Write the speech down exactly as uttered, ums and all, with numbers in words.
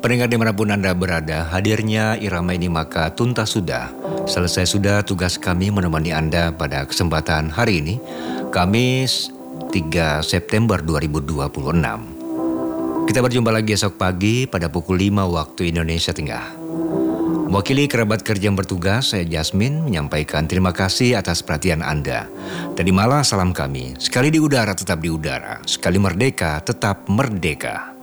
Pendengar dimanapun Anda berada, hadirnya irama ini maka tuntas sudah. Selesai sudah tugas kami menemani Anda pada kesempatan hari ini, Kamis tiga September dua ribu dua puluh enam. Kita berjumpa lagi esok pagi pada pukul lima waktu Indonesia Tengah. Mewakili kerabat kerja yang bertugas, saya Jasmine menyampaikan terima kasih atas perhatian Anda. Tadi malam salam kami, sekali di udara tetap di udara, sekali merdeka tetap merdeka.